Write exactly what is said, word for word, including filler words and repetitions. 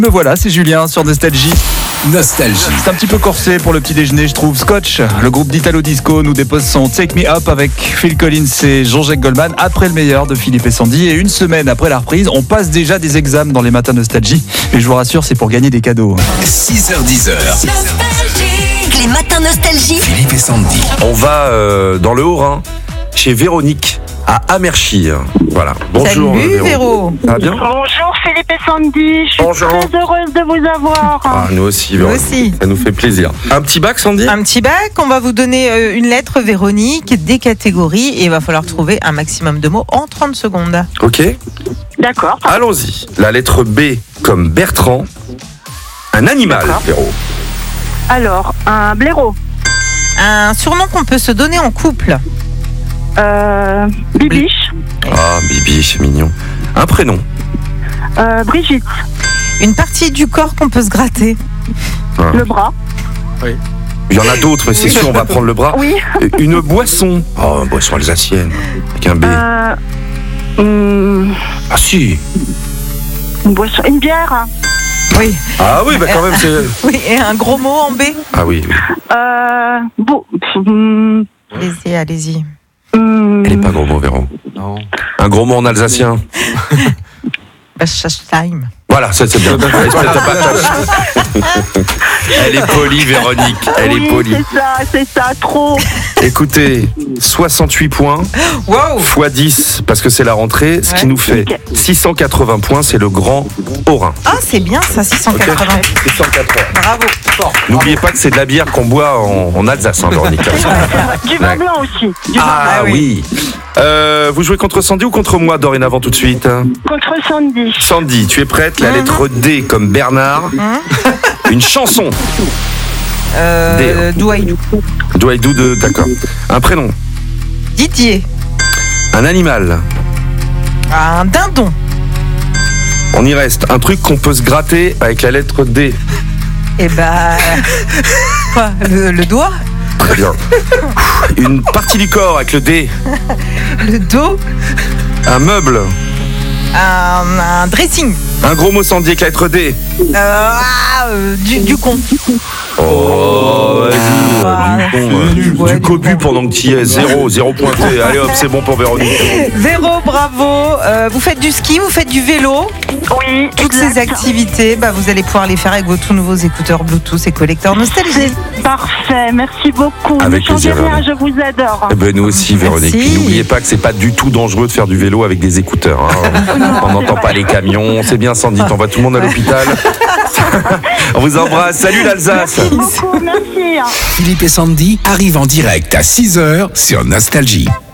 Me voilà, c'est Julien sur Nostalgie. Nostalgie. C'est un petit peu corsé pour le petit déjeuner, je trouve. Scotch, le groupe d'Italo Disco, nous dépose son Take Me Up avec Phil Collins et Jean-Jacques Goldman après le meilleur de Philippe et Sandy. Et une semaine après la reprise, on passe déjà des examens dans les matins Nostalgie. Et je vous rassure, c'est pour gagner des cadeaux. six heures dix. Les matins Nostalgie. Philippe et Sandy. On va euh, dans le Haut-Rhin, chez Véronique, à Amerschir. Voilà. Bonjour. Salut Véro. Véro. Ça va bien? Bonjour Philippe et Sandy, je suis Bonjour. très heureuse de vous avoir. Ah, nous aussi, Nous Véronique. aussi. Ça nous fait plaisir. Un petit bac, Sandy? Un petit bac, on va vous donner euh, une lettre Véronique, des catégories et il va falloir trouver un maximum de mots en trente secondes. Ok. D'accord. Allons-y. La lettre B comme Bertrand. Un animal, D'accord. Véro. Alors, un blaireau, Un surnom qu'on peut se donner en couple. euh, Bibiche, Ah, Bibi, c'est mignon. Un prénom. euh, Brigitte, Une partie du corps qu'on peut se gratter. Ah. le bras, Il y en a d'autres, mais c'est sûr, on va prendre le bras. oui, Une boisson. Oh, une boisson alsacienne. Avec un B. euh, hum, Ah, si. une boisson, une bière, Oui. Ah, oui, bah quand même, c'est. Oui, et un gros mot en B. Ah, oui. oui. euh, beau, hum, Allez-y, allez-y. hum, Elle est pas gros mot, Véro. Non. Un gros mot en alsacien. Time. Voilà, ça c'est bien. Elle est polie, Véronique. Elle oui, est polie. c'est ça, c'est ça, trop. Écoutez, soixante-huit points Wow. fois dix, parce que c'est la rentrée, ce qui Ouais. nous fait six cent quatre-vingts points, c'est le grand Haut-Rhin. Ah, c'est bien ça, six cent Ok. quatre-vingts. six cent quatre-vingts. Bravo. N'oubliez pas que c'est de la bière qu'on boit en, en Alsace, hein, Véronique. Du vin blanc aussi, du vin Ah Ah oui. Euh, vous jouez contre Sandy ou contre moi dorénavant tout de suite, hein? contre Sandy. Sandy, tu es prête? La lettre D comme Bernard. Une chanson. Euh, Douaïdou. Douaïdou de, d'accord. Un prénom. Didier. Un animal. Un dindon. On y reste. Un truc qu'on peut se gratter avec la lettre D. Et bah. Quoi, le, le doigt. Très bien. Une partie du corps avec le D. Le dos. Un meuble. Un, un dressing. Un gros mot Sandy avec la lettre D. Euh, ah, euh, du, du con. Oh, Ah, vas-y. Du con, euh, du- du, ouais, du du cobu con. pendant que tu y es. Zéro, zéro pointé. Allez hop, c'est bon pour Véronique. Véro, bravo. Euh, vous faites du ski, vous faites du vélo. Oui, Toutes exact. ces activités, bah, vous allez pouvoir les faire avec vos tout nouveaux écouteurs Bluetooth et collecteurs Nostalgie. C'est parfait, merci beaucoup. Avec ne changez plaisir, rien, Véronique. je vous adore. Eh ben, nous aussi, Véronique. Merci. Puis n'oubliez pas que c'est pas du tout dangereux de faire du vélo avec des écouteurs. Hein. On n'entend pas les camions. C'est bien, Sandy. T'envoies tout le monde à l'hôpital. On vous embrasse. Salut l'Alsace. Merci beaucoup, merci. Philippe et Sandy arrivent en direct à six heures sur Nostalgie.